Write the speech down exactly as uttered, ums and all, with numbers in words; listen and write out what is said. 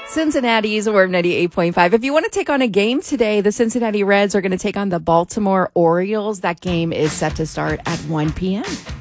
Cincinnati's Warm ninety-eight point five. If you want to take on a game today, the Cincinnati Reds are going to take on the Baltimore Orioles. That game is set to start at one p.m.